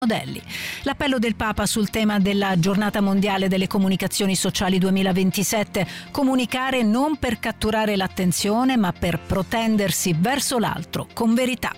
modelli. L'appello del Papa sul tema della Giornata Mondiale delle Comunicazioni Sociali 2027: comunicare non per catturare l'attenzione, ma per protendersi verso l'altro con verità.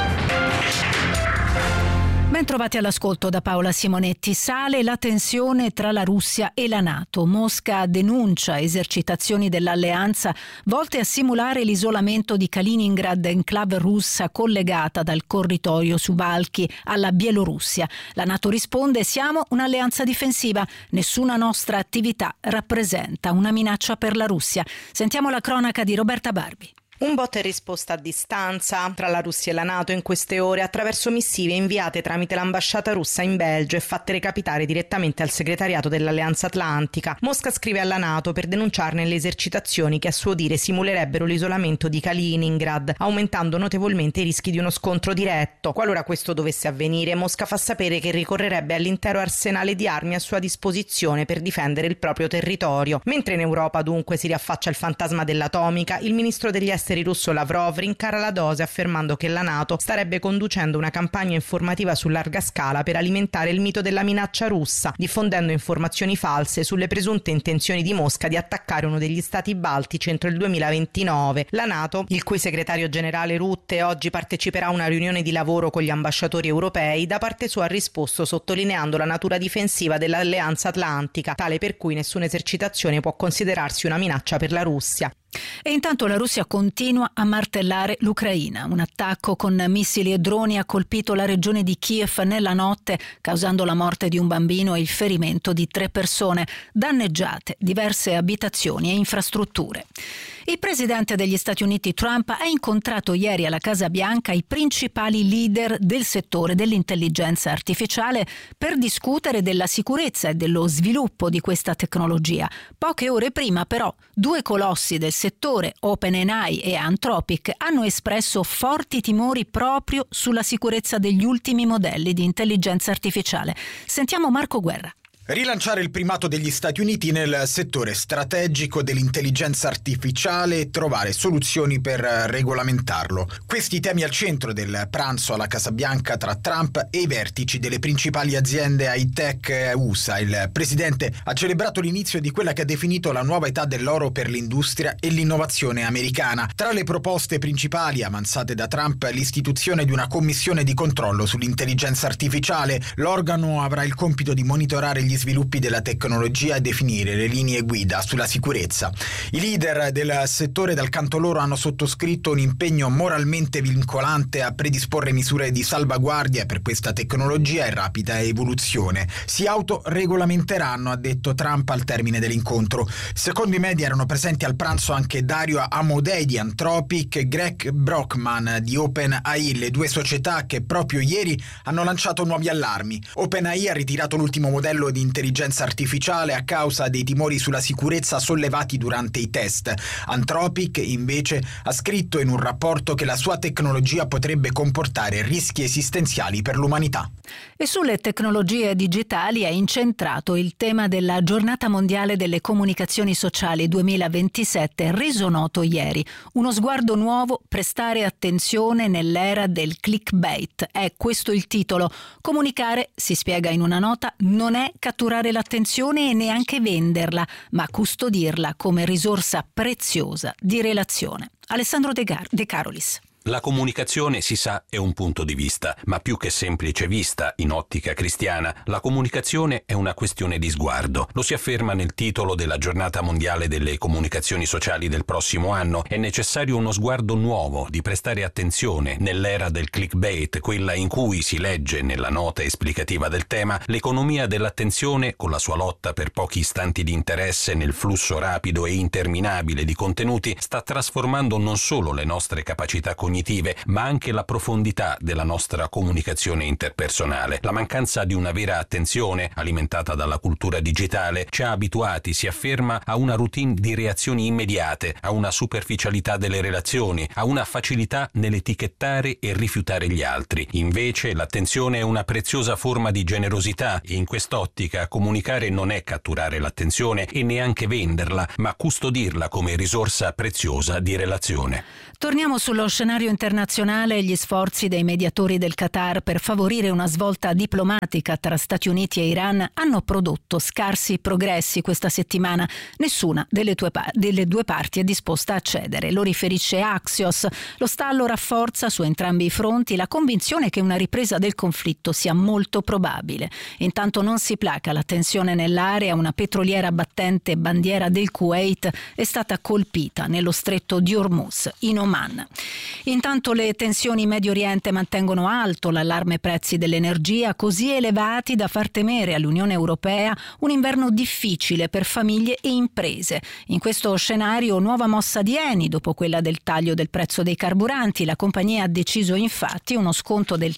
Ben trovati all'ascolto da Paola Simonetti. Sale la tensione tra la Russia e la NATO. Mosca denuncia esercitazioni dell'alleanza volte a simulare l'isolamento di Kaliningrad, enclave russa collegata dal corridoio Suwalki alla Bielorussia. La NATO risponde: siamo un'alleanza difensiva, nessuna nostra attività rappresenta una minaccia per la Russia. Sentiamo la cronaca di Roberta Barbi. Un botta e risposta a distanza tra la Russia e la NATO in queste ore attraverso missive inviate tramite l'ambasciata russa in Belgio e fatte recapitare direttamente al segretariato dell'Alleanza Atlantica. Mosca scrive alla NATO per denunciarne le esercitazioni che a suo dire simulerebbero l'isolamento di Kaliningrad, aumentando notevolmente i rischi di uno scontro diretto. Qualora questo dovesse avvenire, Mosca fa sapere che ricorrerebbe all'intero arsenale di armi a sua disposizione per difendere il proprio territorio. Mentre in Europa dunque si riaffaccia il fantasma dell'atomica, il ministro degli esteri russo Lavrov rincara la dose affermando che la NATO starebbe conducendo una campagna informativa su larga scala per alimentare il mito della minaccia russa, diffondendo informazioni false sulle presunte intenzioni di Mosca di attaccare uno degli stati baltici entro il 2029. La NATO, il cui segretario generale Rutte oggi parteciperà a una riunione di lavoro con gli ambasciatori europei, da parte sua ha risposto sottolineando la natura difensiva dell'Alleanza Atlantica, tale per cui nessuna esercitazione può considerarsi una minaccia per la Russia. E intanto la Russia continua a martellare l'Ucraina. Un attacco con missili e droni ha colpito la regione di Kiev nella notte, causando la morte di un bambino e il ferimento di 3 persone, danneggiate diverse abitazioni e infrastrutture. Il presidente degli Stati Uniti Trump ha incontrato ieri alla Casa Bianca i principali leader del settore dell'intelligenza artificiale per discutere della sicurezza e dello sviluppo di questa tecnologia. Poche ore prima, però, 2 colossi del settore, OpenAI e Anthropic, hanno espresso forti timori proprio sulla sicurezza degli ultimi modelli di intelligenza artificiale. Sentiamo Marco Guerra. Rilanciare il primato degli Stati Uniti nel settore strategico dell'intelligenza artificiale e trovare soluzioni per regolamentarlo. Questi temi al centro del pranzo alla Casa Bianca tra Trump e i vertici delle principali aziende high-tech USA. Il presidente ha celebrato l'inizio di quella che ha definito la nuova età dell'oro per l'industria e l'innovazione americana. Tra le proposte principali avanzate da Trump, l'istituzione di una commissione di controllo sull'intelligenza artificiale. L'organo avrà il compito di monitorare gli sviluppi della tecnologia e definire le linee guida sulla sicurezza. I leader del settore dal canto loro hanno sottoscritto un impegno moralmente vincolante a predisporre misure di salvaguardia per questa tecnologia in rapida evoluzione. Si autoregolamenteranno, ha detto Trump al termine dell'incontro. Secondo i media erano presenti al pranzo anche Dario Amodei di Anthropic e Greg Brockman di OpenAI, le 2 società che proprio ieri hanno lanciato nuovi allarmi. OpenAI ha ritirato l'ultimo modello di intelligenza artificiale a causa dei timori sulla sicurezza sollevati durante i test. Anthropic invece ha scritto in un rapporto che la sua tecnologia potrebbe comportare rischi esistenziali per l'umanità. E sulle tecnologie digitali è incentrato il tema della Giornata Mondiale delle Comunicazioni Sociali 2027, reso noto ieri. Uno sguardo nuovo, prestare attenzione nell'era del clickbait. È questo il titolo. Comunicare, si spiega in una nota, non è catturare l'attenzione e neanche venderla, ma custodirla come risorsa preziosa di relazione. Alessandro De Carolis. La comunicazione, si sa, è un punto di vista, ma più che semplice vista in ottica cristiana, la comunicazione è una questione di sguardo. Lo si afferma nel titolo della Giornata Mondiale delle Comunicazioni Sociali del prossimo anno. È necessario uno sguardo nuovo, di prestare attenzione nell'era del clickbait, quella in cui si legge nella nota esplicativa del tema: l'economia dell'attenzione, con la sua lotta per pochi istanti di interesse nel flusso rapido e interminabile di contenuti, sta trasformando non solo le nostre capacità cognitive, ma anche la profondità della nostra comunicazione interpersonale. La mancanza di una vera attenzione, alimentata dalla cultura digitale, ci ha abituati, si afferma, a una routine di reazioni immediate, a una superficialità delle relazioni, a una facilità nell'etichettare e rifiutare gli altri. Invece l'attenzione è una preziosa forma di generosità e in quest'ottica comunicare non è catturare l'attenzione e neanche venderla, ma custodirla come risorsa preziosa di relazione. Torniamo sullo scenario scenario internazionale, gli sforzi dei mediatori del Qatar per favorire una svolta diplomatica tra Stati Uniti e Iran hanno prodotto scarsi progressi questa settimana. Nessuna delle due parti è disposta a cedere. Lo riferisce Axios. Lo stallo rafforza su entrambi i fronti la convinzione che una ripresa del conflitto sia molto probabile. Intanto non si placa la tensione nell'area. Una petroliera battente bandiera del Kuwait è stata colpita nello stretto di Hormuz, in Oman. Intanto le tensioni in Medio Oriente mantengono alto l'allarme prezzi dell'energia, così elevati da far temere all'Unione Europea un inverno difficile per famiglie e imprese. In questo scenario, nuova mossa di Eni dopo quella del taglio del prezzo dei carburanti. La compagnia ha deciso infatti uno sconto del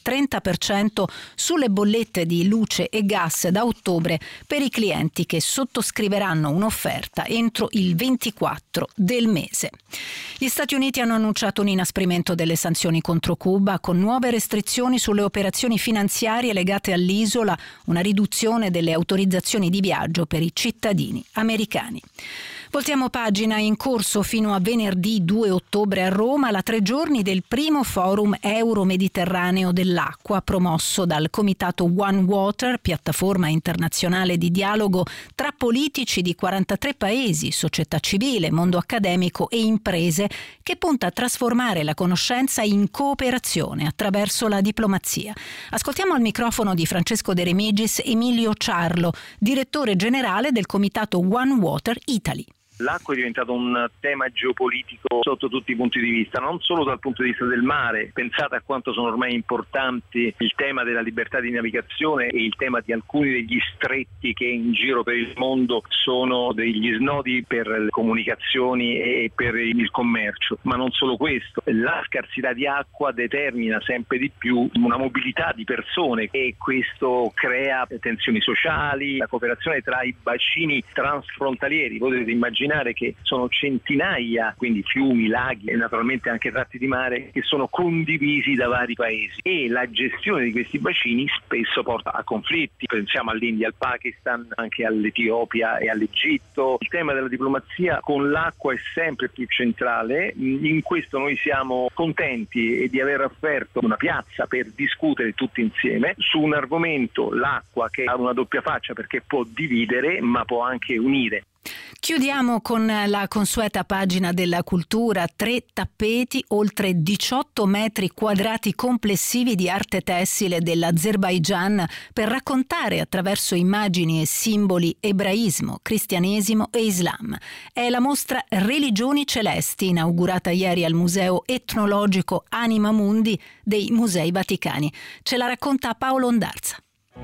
30% sulle bollette di luce e gas da ottobre per i clienti che sottoscriveranno un'offerta entro il 24 del mese. Gli Stati Uniti hanno annunciato un inasprimento delle sanzioni contro Cuba con nuove restrizioni sulle operazioni finanziarie legate all'isola, una riduzione delle autorizzazioni di viaggio per i cittadini americani. Voltiamo pagina. In corso fino a venerdì 2 ottobre a Roma la 3 giorni del primo forum euro-mediterraneo dell'acqua promosso dal comitato One Water, piattaforma internazionale di dialogo tra politici di 43 paesi, società civile, mondo accademico e imprese, che punta a trasformare la conoscenza in cooperazione attraverso la diplomazia. Ascoltiamo al microfono di Francesco De Remigis Emilio Ciarlo, direttore generale del comitato One Water Italy. L'acqua è diventato un tema geopolitico sotto tutti i punti di vista, non solo dal punto di vista del mare. Pensate a quanto sono ormai importanti il tema della libertà di navigazione e il tema di alcuni degli stretti che in giro per il mondo sono degli snodi per le comunicazioni e per il commercio. Ma non solo questo, la scarsità di acqua determina sempre di più una mobilità di persone e questo crea tensioni sociali, la cooperazione tra i bacini transfrontalieri. Potete immaginare che sono centinaia, quindi fiumi, laghi e naturalmente anche tratti di mare che sono condivisi da vari paesi e la gestione di questi bacini spesso porta a conflitti. Pensiamo all'India, al Pakistan, anche all'Etiopia e all'Egitto. Il tema della diplomazia con l'acqua è sempre più centrale. In questo noi siamo contenti di aver offerto una piazza per discutere tutti insieme su un argomento, l'acqua, che ha una doppia faccia perché può dividere ma può anche unire. Chiudiamo con la consueta pagina della cultura. 3 tappeti, oltre 18 metri quadrati complessivi di arte tessile dell'Azerbaigian per raccontare attraverso immagini e simboli ebraismo, cristianesimo e islam. È la mostra Religioni Celesti, inaugurata ieri al Museo Etnologico Anima Mundi dei Musei Vaticani. Ce la racconta Paolo Ondarza.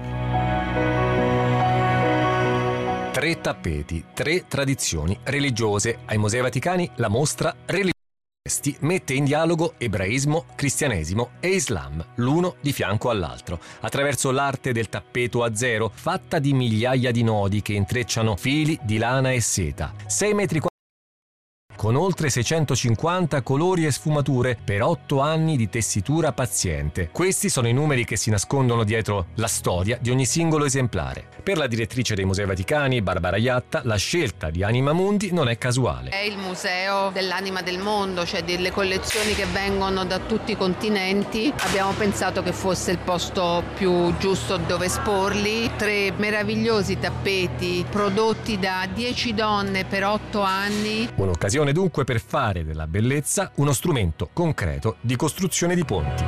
3 tappeti, 3 tradizioni religiose. Ai Musei Vaticani la mostra Religioni Celesti mette in dialogo ebraismo, cristianesimo e islam, l'uno di fianco all'altro, attraverso l'arte del tappeto a zero, fatta di migliaia di nodi che intrecciano fili di lana e seta. 6 metri quadrati con oltre 650 colori e sfumature per 8 anni di tessitura paziente. Questi sono i numeri che si nascondono dietro la storia di ogni singolo esemplare. Per la direttrice dei Musei Vaticani, Barbara Iatta, la scelta di Anima Mundi non è casuale. È il museo dell'anima del mondo, cioè delle collezioni che vengono da tutti i continenti. Abbiamo pensato che fosse il posto più giusto dove esporli. 3 meravigliosi tappeti prodotti da 10 donne per 8 anni. Un'occasione dunque per fare della bellezza uno strumento concreto di costruzione di ponti.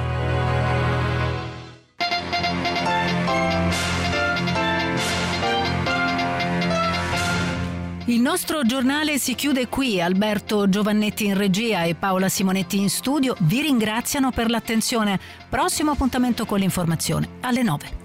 Il nostro giornale si chiude qui. Alberto Giovannetti in regia e Paola Simonetti in studio vi ringraziano per l'attenzione. Prossimo appuntamento con l'informazione alle 9.